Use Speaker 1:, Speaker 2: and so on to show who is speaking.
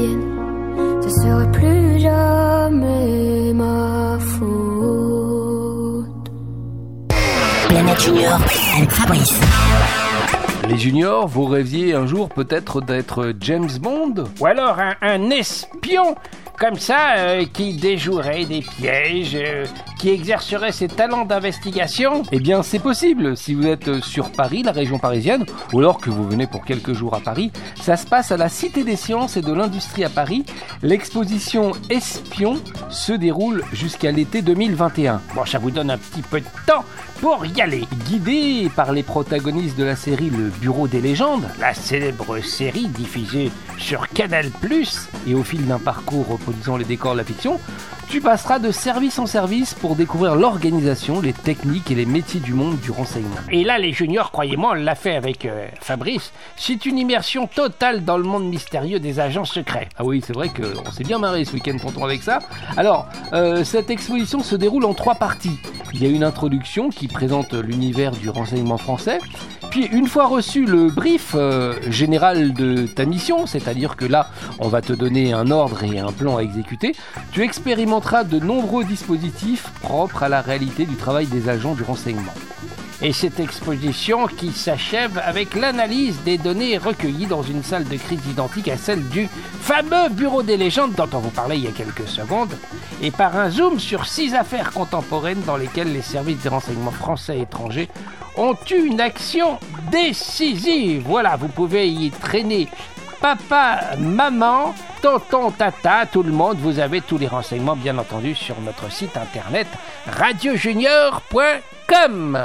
Speaker 1: revienne, ce sera plus jamais ma faute.
Speaker 2: Planète Junior avec Fabrice.
Speaker 3: Les juniors, vous rêviez un jour peut-être d'être James Bond ?
Speaker 4: Ou alors un espion comme ça, qui déjouerait des pièges, qui exercerait ses talents d'investigation.
Speaker 3: Eh bien, c'est possible. Si vous êtes sur Paris, la région parisienne, ou alors que vous venez pour quelques jours à Paris, ça se passe à la Cité des Sciences et de l'Industrie à Paris. L'exposition Espion se déroule jusqu'à l'été 2021.
Speaker 4: Bon, ça vous donne un petit peu de temps pour y aller.
Speaker 3: Guidé par les protagonistes de la série Le Bureau des légendes,
Speaker 4: la célèbre série diffusée sur Canal+,
Speaker 3: et au fil d'un parcours reproduisant les décors de la fiction, tu passeras de service en service pour découvrir l'organisation, les techniques et les métiers du monde du renseignement.
Speaker 4: Et là, les juniors, croyez-moi, on l'a fait avec Fabrice, c'est une immersion totale dans le monde mystérieux des agents secrets.
Speaker 3: Ah oui, c'est vrai qu'on s'est bien marré ce week-end, tonton, avec ça. Alors, cette exposition se déroule en 3 parties. Il y a une introduction qui présente l'univers du renseignement français. Puis, une fois reçu le brief général de ta mission, c'est-à-dire que là, on va te donner un ordre et un plan à exécuter, tu expérimenteras de nombreux dispositifs propres à la réalité du travail des agents du renseignement.
Speaker 4: Et cette exposition qui s'achève avec l'analyse des données recueillies dans une salle de crise identique à celle du fameux Bureau des légendes dont on vous parlait il y a quelques secondes, et par un zoom sur 6 affaires contemporaines dans lesquelles les services des renseignements français et étrangers ont eu une action décisive. Voilà, vous pouvez y traîner papa, maman, tonton, tata, tout le monde. Vous avez tous les renseignements, bien entendu, sur notre site internet radiojunior.com.